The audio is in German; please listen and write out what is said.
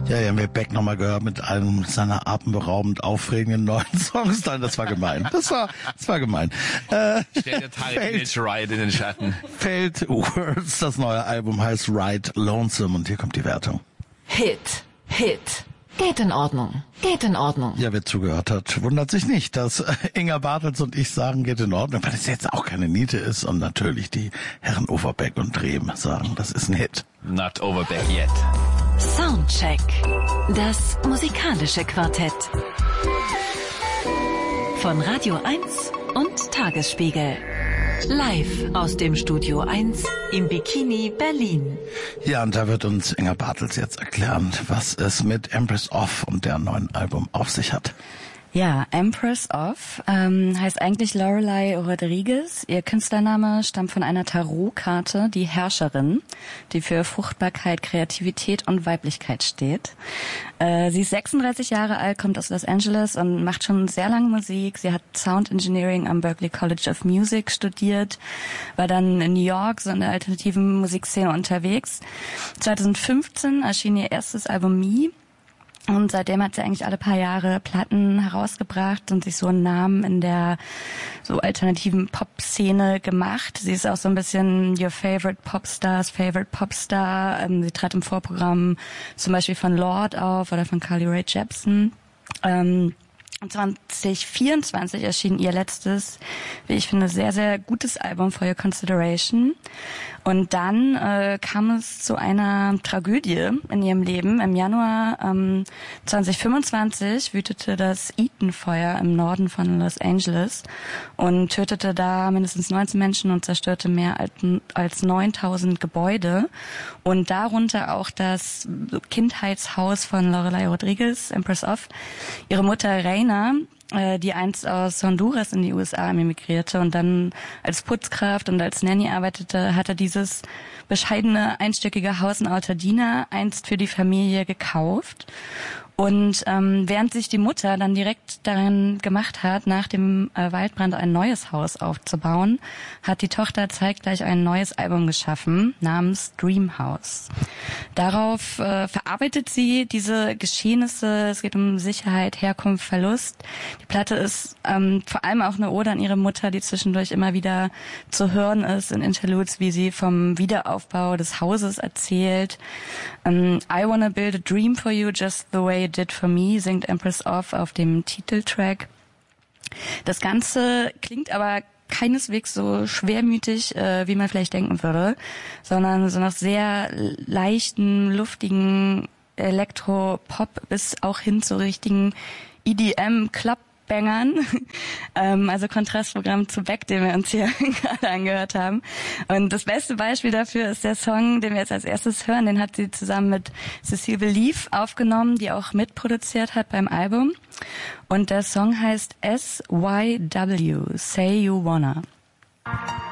Ja, haben wir Beck nochmal gehört mit einem seiner atemberaubend aufregenden neuen Songs. Nein, das war gemein. Das war gemein. Stell dir Tarek Ride in den Schatten. Fate Words, das neue Album heißt Ride Lonesome und hier kommt die Wertung. Hit. Geht in Ordnung. Ja, wer zugehört hat, wundert sich nicht, dass Inga Bartels und ich sagen, geht in Ordnung, weil es jetzt auch keine Niete ist und natürlich die Herren Overbeck und Drehm sagen, das ist ein Hit. Not Overbeck yet. Soundcheck. Das musikalische Quartett. Von Radio 1 und Tagesspiegel. Live aus dem Studio 1 im Bikini Berlin. Ja, und da wird uns Inga Bartels jetzt erklären, was es mit Empress of und deren neuen Album auf sich hat. Ja, Empress of heißt eigentlich Lorelei Rodriguez. Ihr Künstlername stammt von einer Tarotkarte, die Herrscherin, die für Fruchtbarkeit, Kreativität und Weiblichkeit steht. Sie ist 36 Jahre alt, kommt aus Los Angeles und macht schon sehr lange Musik. Sie hat Sound Engineering am Berklee College of Music studiert, war dann in New York so in der alternativen Musikszene unterwegs. 2015 erschien ihr erstes Album Me. Und seitdem hat sie eigentlich alle paar Jahre Platten herausgebracht und sich so einen Namen in der so alternativen Pop-Szene gemacht. Sie ist auch so ein bisschen Your Favorite Popstars, Favorite Popstar. Sie trat im Vorprogramm zum Beispiel von Lorde auf oder von Carly Rae Jepsen. 2024 erschien ihr letztes, wie ich finde, sehr, sehr gutes Album For Your Consideration. Und dann kam es zu einer Tragödie in ihrem Leben. Im Januar 2025 wütete das Eaton-Feuer im Norden von Los Angeles und tötete da mindestens 19 Menschen und zerstörte mehr als 9000 Gebäude. Und darunter auch das Kindheitshaus von Lorelei Rodriguez, Empress of. Ihre Mutter Reina, die einst aus Honduras in die USA emigrierte und dann als Putzkraft und als Nanny arbeitete, hatte dieses bescheidene einstöckige Haus in Altadena einst für die Familie gekauft. Und während sich die Mutter dann direkt daran gemacht hat, nach dem Waldbrand ein neues Haus aufzubauen, hat die Tochter zeitgleich ein neues Album geschaffen, namens Dream House. Darauf verarbeitet sie diese Geschehnisse, es geht um Sicherheit, Herkunft, Verlust. Die Platte ist vor allem auch eine Ode an ihre Mutter, die zwischendurch immer wieder zu hören ist in Interludes, wie sie vom Wiederaufbau des Hauses erzählt. I wanna build a dream for you just the way Did for Me, singt Empress of auf dem Titeltrack. Das Ganze klingt aber keineswegs so schwermütig, wie man vielleicht denken würde, sondern so nach sehr leichten, luftigen Elektro-Pop bis auch hin zu richtigen EDM-Club Bangern, also Kontrastprogramm zu Beck, den wir uns hier gerade angehört haben. Und das beste Beispiel dafür ist der Song, den wir jetzt als erstes hören. Den hat sie zusammen mit Cecile Belief aufgenommen, die auch mitproduziert hat beim Album. Und der Song heißt SYW, Say You Wanna.